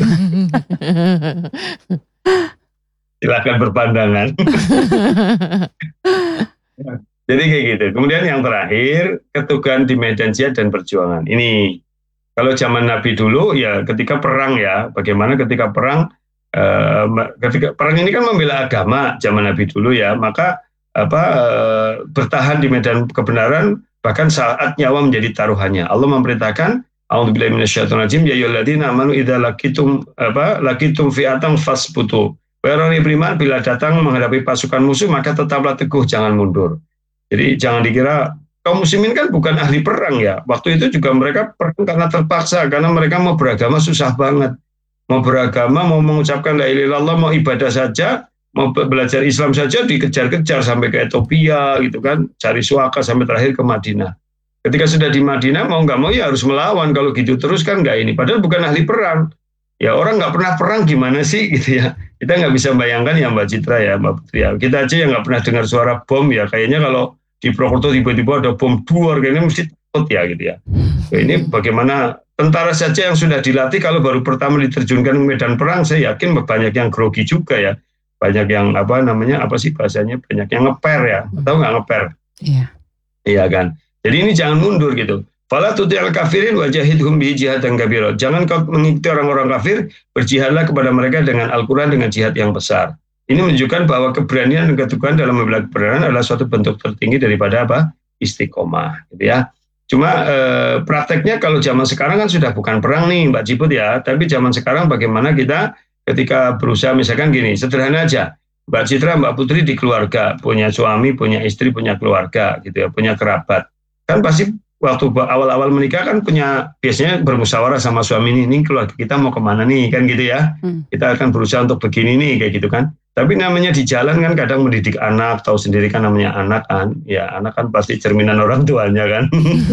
Silakan berpandangan. Jadi kayak gitu. Kemudian yang terakhir, keteguhan di medan jihad dan perjuangan. Ini kalau zaman Nabi dulu ya ketika perang ya, bagaimana ketika perang ini kan membela agama zaman Nabi dulu ya, maka bertahan di medan kebenaran bahkan saat nyawa menjadi taruhannya. Allah memerintahkan, a'udzubillahi minasyaitonirrajim, ya ayyuhalladzina amanu idza laqitum fi'atan fasbutu. Orang yang beriman bila datang menghadapi pasukan musuh maka tetaplah teguh, jangan mundur. Jadi jangan dikira kaum muslimin kan bukan ahli perang ya. Waktu itu juga mereka perang karena terpaksa, karena mereka mau beragama susah banget. Mau beragama, mau mengucapkan la ilaha illallah, mau ibadah saja, mau belajar Islam saja dikejar-kejar sampai ke Ethiopia gitu kan, cari suaka sampai terakhir ke Madinah. Ketika sudah di Madinah mau nggak mau ya harus melawan, kalau gitu terus kan nggak ini. Padahal bukan ahli perang. Ya orang nggak pernah perang gimana sih gitu ya. Kita nggak bisa bayangkan ya Mbak Citra ya Mbak Putri ya. Kita aja yang nggak pernah dengar suara bom ya. Kayaknya kalau di Purwokerto tiba-tiba ada bom duar kayaknya mesti takut ya gitu ya. Ya ini bagaimana tentara saja yang sudah dilatih kalau baru pertama diterjunkan ke medan perang, saya yakin banyak yang grogi juga ya. Banyak yang apa sih bahasanya, banyak yang ngeper ya. Tahu nggak ngeper? Iya. Iya kan. Jadi ini jangan mundur gitu. Fala tuti'al kafirin wajahidhum bi jihadin kabira. Jangan kau mengikuti orang-orang kafir, berjihadlah kepada mereka dengan Al-Qur'an, dengan jihad yang besar. Ini menunjukkan bahwa keberanian dan keteguhan dalam membela kebenaran adalah suatu bentuk tertinggi daripada apa? Istiqomah, gitu ya. Cuma prakteknya kalau zaman sekarang kan sudah bukan perang nih Mbak Ciput ya, tapi zaman sekarang bagaimana kita ketika berusaha, misalkan gini, sederhana aja. Mbak Citra, Mbak Putri di keluarga, punya suami, punya istri, punya keluarga, gitu ya, punya kerabat. Kan pasti waktu awal-awal menikah kan biasanya bermusyawarah sama suami ini keluarga kita mau kemana nih kan gitu ya. Kita akan berusaha untuk begini nih kayak gitu kan. Tapi namanya di jalan kan kadang mendidik anak, tahu sendiri kan namanya anak kan. Ya anak kan pasti cerminan orang tuanya kan.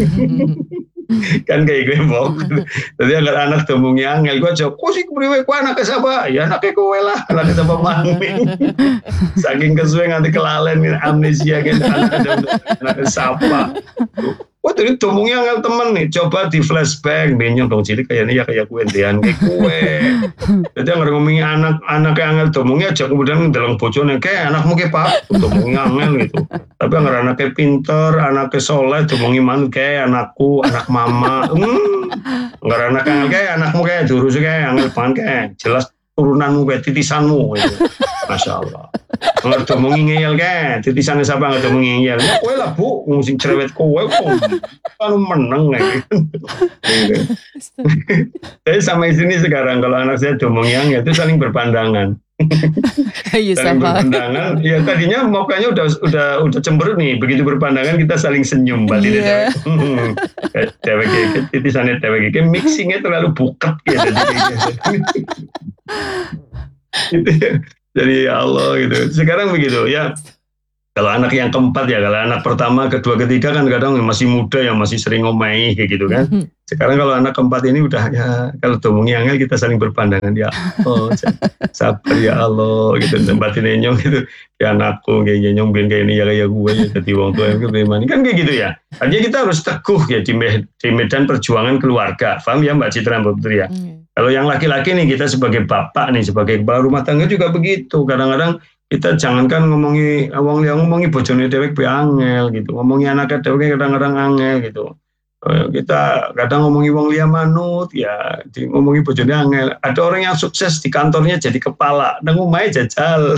Kan kayak gue mbok. Jadi anak temungi angel gue cok, kok sih priwe ku anaknya siapa? Ya anaknya kowe lah, anaknya siapa mami. Saking kesuwe nganti kelalen amnesia kan anaknya siapa. Wah tadi tomongnya angel temen nih, coba di flashback, benyong dong cilik kayaknya ya kayak kue dian kayak kue. Jadi yang ngomongin anak angel tomongnya aja kemudian dalam bocornya kayak anakmu kayak pak, tomongnya angel gitu. Tapi yang anaknya pinter, anaknya soleh, tomongin mana kayak anakku, anak mama. Nggak anak angel kayak anakmu kayak durus kayak angel pan kayak jelas turunanmu kayak titisanmu gitu. Masya Allah. Nggak domongi ngeyel kayak titisannya siapa nggak domongi ngeyel. Ya kowe lah bu, ngusik cerewet kowe kok kan menang kayak gitu. Saya sama istri sekarang kalau anak saya domongi ngeyel itu saling berpandangan. Saling berpandangan. Ya tadinya mukanya udah cemberut nih. Begitu berpandangan kita saling senyum. Batinnya cewek kayak titisannya cewek kayak mixingnya terlalu buket gitu. Jadi ya Allah gitu. Sekarang begitu ya. Kalau anak yang keempat ya, kalau anak pertama, kedua, ketiga kan kadang masih muda yang masih sering ngomai kayak gitu kan. Sekarang kalau anak keempat ini udah ya, kalau domongi angel kita saling berpandangan ya. Oh sabar ya Allah gitu. Tempatin nyong gitu. Ya anakku kayak nyong ben kayak ini ya kayak gue ya jadi wong tua yang beriman kan kayak gitu ya. Artinya kita harus teguh ya di medan perjuangan keluarga. Paham ya Mbak Citra, Mbak Putri ya. Kalau yang laki-laki nih kita sebagai bapak nih, sebagai kepala rumah tangga juga begitu. Kadang-kadang kita jangankan ngomongi bojone dhewek be angel gitu. Ngomongi anaknya dhewek kadang-kadang angel gitu. Kita kadang ngomongi wong liya manut ya, ngomongi bojone angel. Ada orang yang sukses di kantornya jadi kepala, nang omahe jajal.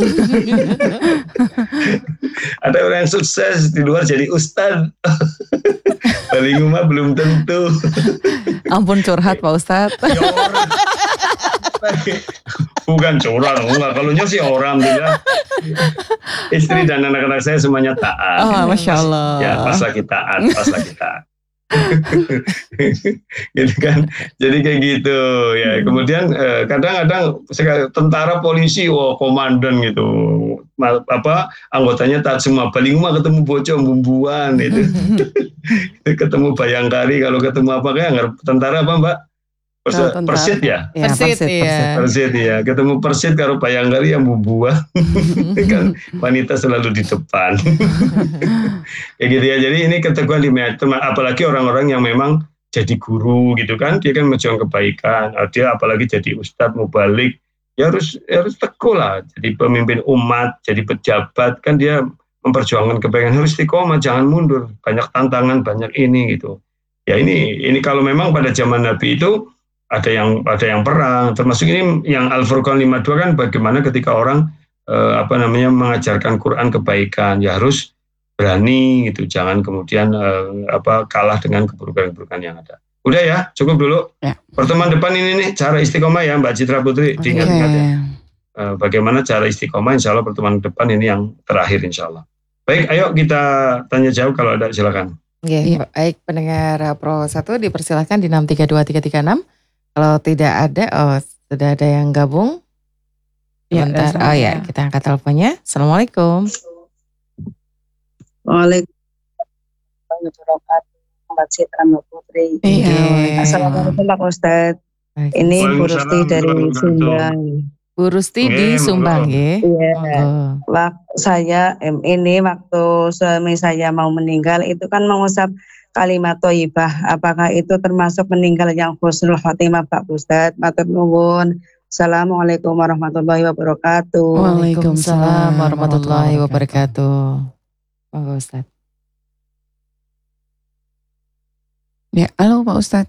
Ada orang yang sukses di luar jadi ustad. Paling rumah belum tentu. Ampun curhat Pak Ustadz. Bukan curang, enggak. Kalau sih orang bilang istri dan anak-anak saya semuanya taat. Oh, Masya Allah. Ya pas lagi taat. Gitu kan. Jadi kayak gitu ya. Kemudian kadang-kadang tentara, polisi, komandan gitu. Anggotanya taat semua. Paling mah ketemu bocah bumbuan itu. Ketemu bayangkari, kalau ketemu apa kayak tentara apa Mbak? Persit ya? Persit ya. Ketemu persit karo bayangkari yang bumbuan. Kan wanita selalu di depan. Kayak gitu ya. Jadi ini keteguhan di medan, apalagi orang-orang yang memang jadi guru gitu kan. Dia kan menjuang kebaikan. Dia apalagi jadi ustadz mubalik. Ya harus teguh lah. Jadi pemimpin umat, jadi pejabat kan dia memperjuangkan kebaikan, harus istiqomah, jangan mundur. Banyak tantangan, banyak ini gitu. Ya ini kalau memang pada zaman Nabi itu ada yang perang, termasuk ini yang Al-Furqan 52 kan bagaimana ketika orang mengajarkan Quran kebaikan, ya harus berani gitu, jangan kemudian kalah dengan keburukan-keburukan yang ada. Udah ya, cukup dulu. Ya. Pertemuan depan ini nih cara istiqomah ya Mbak Citra Putri, diingat-ingat ya. Bagaimana cara istiqomah, insya Allah pertemuan depan ini yang terakhir insya Allah. Baik, ayo kita tanya jawab kalau ada, silakan. Iya. Baik, pendengar Pro 1 dipersilakan di 6323336. Kalau tidak ada, sudah ada yang gabung. Sebentar, kita angkat teleponnya. Assalamualaikum. Waalaikumsalam Mbak Citra Putri. Assalamualaikum Pak Ustadz. Ini Bu Rusti dari Sumbang. Bu Rusti di Sumbang ya. Iya. Waktu suami saya mau meninggal itu kan mengusap kalimat thayyibah. Apakah itu termasuk meninggal yang husnul khotimah Pak Ustadz? Matur nuwun. Assalamualaikum warahmatullahi wabarakatuh. Waalaikumsalam warahmatullahi wabarakatuh. Monggo Ustadz. Ya, halo Pak Ustadz.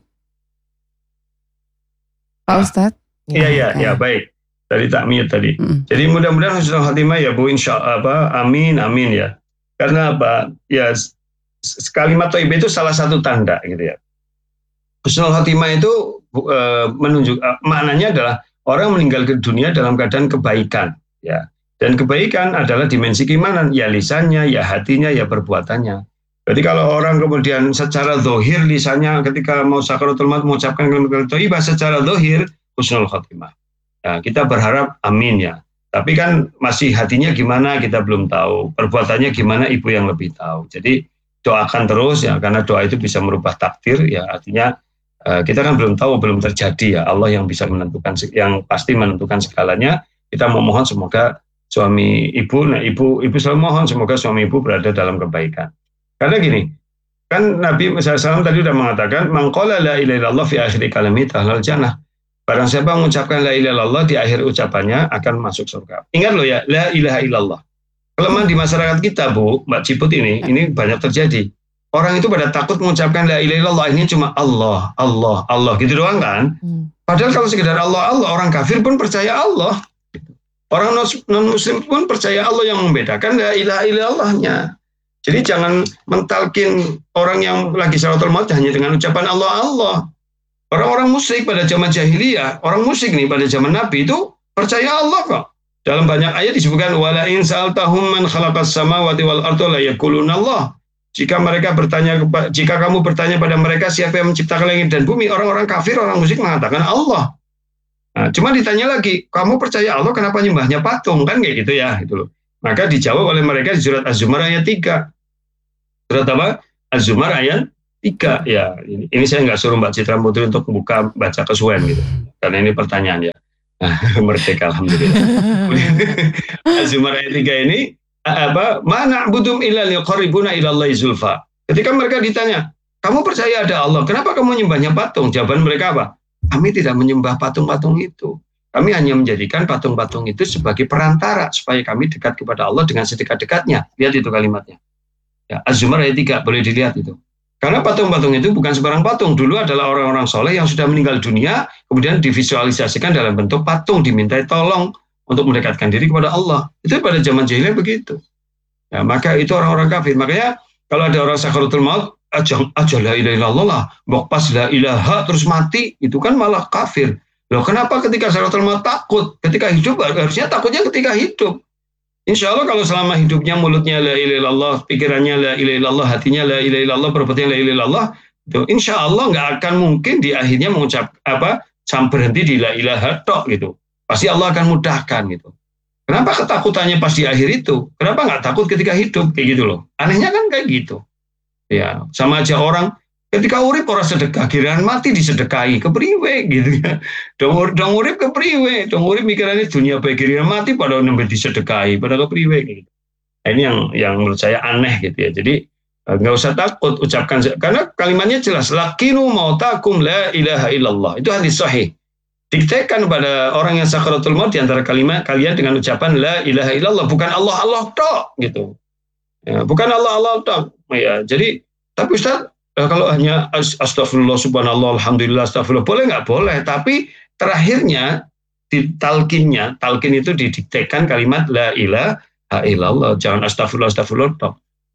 Pak Ustadz. Iya, baik. Tadi tak mute tadi. Jadi mudah-mudahan husnul khotimah ya Bu, insyaallah. Amin ya. Karena apa? Ya, kalimat thayyibah itu salah satu tanda gitu ya. Husnul khotimah itu menunjuk maknanya adalah orang meninggal ke dunia dalam keadaan kebaikan ya. Dan kebaikan adalah dimensi keimanan, ya lisannya, ya hatinya, ya perbuatannya. Jadi kalau orang kemudian secara zahir lisannya ketika mau sakaratul maut mengucapkan kalimat thayyibah secara zahir husnul khotimah. Ya, kita berharap amin ya. Tapi kan masih hatinya gimana kita belum tahu. Perbuatannya gimana ibu yang lebih tahu. Jadi doakan terus ya, karena doa itu bisa merubah takdir ya. Artinya kita kan belum tahu, belum terjadi ya. Allah yang bisa menentukan, yang pasti menentukan segalanya. Kita memohon semoga suami ibu, ibu selalu mohon semoga suami ibu berada dalam kebaikan. Karena gini, kan Nabi SAW tadi sudah mengatakan, man qala la ilaha illallah fi akhiri kalami tahlal jannah. Barang siapa mengucapkan la ilaha illallah di akhir ucapannya akan masuk surga. Ingat loh ya, la ilaha illallah. Kelemahan di masyarakat kita, Bu, Mbak Ciput ini banyak terjadi. Orang itu pada takut mengucapkan la ilaha illallah, ini cuma Allah, Allah, Allah gitu doang kan. Padahal kalau sekedar Allah, Allah, orang kafir pun percaya Allah. Orang non-muslim pun percaya Allah, yang membedakan la ilaha illallahnya. Jadi jangan mentalkin orang yang lagi salatul maut hanya dengan ucapan Allah, Allah. Orang-orang musyrik pada zaman jahiliyah, orang musyrik nih pada zaman Nabi itu percaya Allah kok. Dalam banyak ayat disebutkan wala in sa'altahum man khalaqas samawati wal arda la yaquluna Allah. Jika kamu bertanya pada mereka siapa yang menciptakan langit dan bumi, orang-orang kafir, orang musyrik mengatakan Allah. Nah, cuma ditanya lagi, kamu percaya Allah kenapa nyembahnya patung kan kayak gitu ya, gitu loh. Maka dijawab oleh mereka di surat Az-Zumar ayat 3. Surat apa? Az-Zumar ayat 3 ya. Ini saya nggak suruh Mbak Citra Putri untuk baca kesuwen gitu. Karena ini pertanyaan ya. Merdeka alhamdulillah. Az-Zumar ayat 3 ini mana budum illa liqarribuna ilallahi zulfa. Ketika mereka ditanya, kamu percaya ada Allah, kenapa kamu menyembahnya patung? Jawaban mereka apa? Kami tidak menyembah patung-patung itu. Kami hanya menjadikan patung-patung itu sebagai perantara supaya kami dekat kepada Allah dengan sedekat-dekatnya. Lihat itu kalimatnya. Ya, Az-Zumar ayat 3 boleh dilihat itu. Karena patung-patung itu bukan sembarang patung. Dulu adalah orang-orang soleh yang sudah meninggal dunia, kemudian divisualisasikan dalam bentuk patung, dimintai tolong untuk mendekatkan diri kepada Allah. Itu pada zaman jahiliyah begitu. Ya, maka itu orang-orang kafir. Makanya kalau ada orang sakaratul maut, aja la ilaha illallah, bok pas la ilaha terus mati, itu kan malah kafir. Loh, kenapa ketika sakaratul maut takut? Ketika hidup harusnya takutnya ketika hidup. Insya Allah kalau selama hidupnya mulutnya la ilaha illallah, pikirannya la ilaha illallah, hatinya la ilaha illallah, perbuatannya la ilaha illallah, itu insya Allah nggak akan mungkin di akhirnya mengucap sampai berhenti di la ilaha tok gitu. Pasti Allah akan mudahkan gitu. Kenapa ketakutannya pas di akhir itu? Kenapa nggak takut ketika hidup kayak gitu loh? Anehnya kan kayak gitu. Ya, sama aja orang ketika urip orang sedekah, giliran mati disedekahi, kepriwe gitu ya. Dong urip kepriwe, dong urip mikirannya dunia baik, giliran mati pada nembe disedekahi, pada kepriwe gitu. Nah, ini yang menurut saya aneh gitu ya. Jadi nggak usah takut ucapkan, karena kalimatnya jelas, lakinu mautakum la ilaha illallah. Itu hadis sahih. Diktekan pada orang yang sakaratul maut di antara kalimat kalian dengan ucapan la ilaha illallah, bukan Allah Allah tok gitu. Ya, bukan Allah Allah tok. Ya, jadi tapi Ustaz, kalau hanya astagfirullah subhanallah alhamdulillah astagfirullah boleh nggak? Boleh, tapi terakhirnya di talqin itu didiktekan kalimat la ilaha illallah, jangan astagfirullah tok.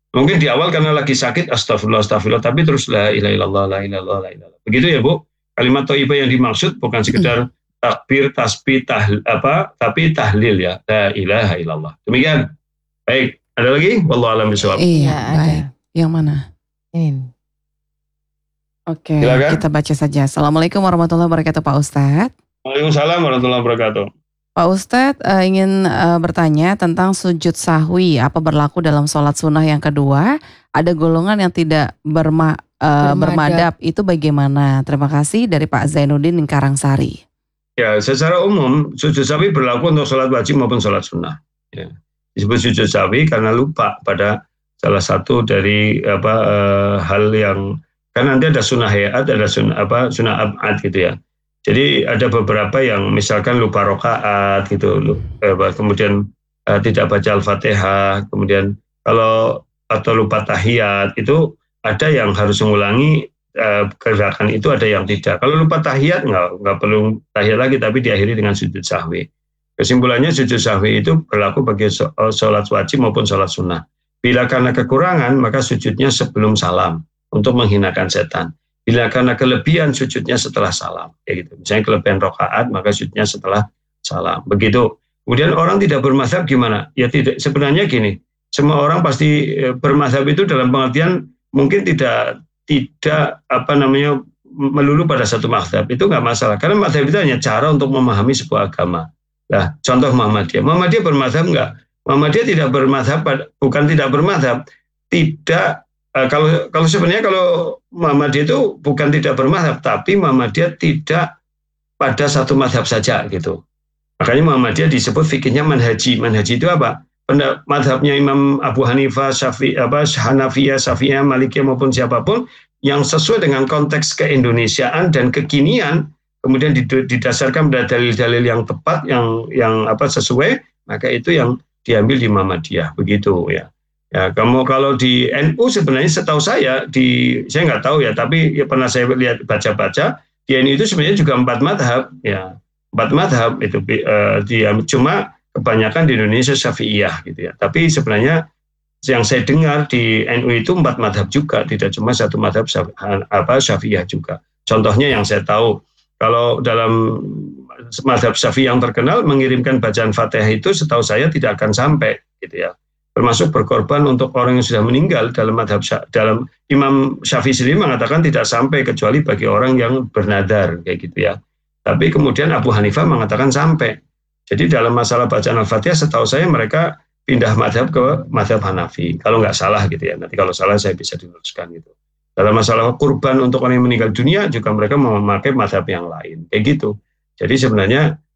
Mungkin di awal karena lagi sakit, astagfirullah, astagfirullah, tapi terus la ilaha illallah, la ilaha illallah, la ilaha illallah. Begitu ya Bu. Kalimat thayyibah yang dimaksud bukan sekedar takbir, tasbih, tapi tahlil ya. La ilaha illallah. Demikian. Baik, ada lagi? Wallahu a'lam bishawab. Iya, ada. baik. Yang mana? Ini. Oke, Silakan. kita baca saja. Assalamualaikum warahmatullahi wabarakatuh Pak Ustadz. Waalaikumsalam warahmatullahi wabarakatuh. Pak Ustadz ingin bertanya tentang sujud sahwi. Apa berlaku dalam sholat sunnah yang kedua? Ada golongan yang tidak bermadhab. Itu bagaimana? Terima kasih dari Pak Zainuddin di Karangsari. Ya, secara umum sujud sahwi berlaku untuk sholat wajib maupun sholat sunnah. Ya. Disebut sujud sahwi karena lupa pada salah satu dari hal yang, kan nanti ada sunnah hayat, ada sunnah ab'ad gitu ya. Jadi ada beberapa yang misalkan lupa rokaat gitu, kemudian tidak baca Al-Fatihah, kemudian atau lupa tahiyat, itu ada yang harus mengulangi gerakan itu, ada yang tidak. Kalau lupa tahiyat nggak perlu tahiyat lagi, tapi diakhiri dengan sujud sahwi. Kesimpulannya sujud sahwi itu berlaku bagi sholat wajib maupun sholat sunnah. Bila karena kekurangan maka sujudnya sebelum salam untuk menghinakan setan. Bila karena kelebihan sujudnya setelah salam, kayak gitu. Misalnya kelebihan rokaat maka sujudnya setelah salam. Begitu. Kemudian orang tidak bermadzhab gimana? Ya tidak. Sebenarnya gini, semua orang pasti bermadzhab itu dalam pengertian mungkin tidak melulu pada satu mazhab. Itu nggak masalah. Karena mazhab itu hanya cara untuk memahami sebuah agama. Nah, contoh Muhammadiyah. Muhammadiyah bermadzhab nggak? Muhammadiyah tidak bermadzhab, bukan tidak bermadzhab, tidak. Kalau sebenarnya kalau Muhammadiyah itu bukan tidak bermadzhab, tapi Muhammadiyah tidak pada satu mazhab saja gitu. Makanya Muhammadiyah disebut fikihnya manhaji. Manhaji itu apa? Mazhabnya Imam Abu Hanifah, Hanafiyah, Syafi'iyah, Malikiyah maupun siapapun yang sesuai dengan konteks keindonesiaan dan kekinian, kemudian didasarkan pada dalil-dalil yang tepat, yang sesuai, maka itu yang diambil di Muhammadiyah, begitu ya. Ya, kalau di NU sebenarnya setahu saya saya nggak tahu ya, tapi ya pernah saya lihat baca-baca di NU itu sebenarnya juga 4 madhab ya, 4 madhab itu cuma kebanyakan di Indonesia Syafi'iyah gitu ya. Tapi sebenarnya yang saya dengar di NU itu 4 madhab juga, tidak cuma satu madhab Syafi'iyah juga. Contohnya yang saya tahu, kalau dalam madhab Syafi'i yang terkenal mengirimkan bacaan Fatihah itu setahu saya tidak akan sampai gitu ya. Termasuk berkorban untuk orang yang sudah meninggal dalam Imam Syafi'i sendiri mengatakan tidak sampai kecuali bagi orang yang bernadar kayak gitu ya. Tapi kemudian Abu Hanifah mengatakan sampai. Jadi dalam masalah bacaan Al-Fatihah setahu saya mereka pindah madhab ke madhab Hanafi. Kalau nggak salah gitu ya. Nanti kalau salah saya bisa diluruskan gitu. Dalam masalah kurban untuk orang yang meninggal dunia juga mereka memakai madhab yang lain kayak gitu. Jadi sebenarnya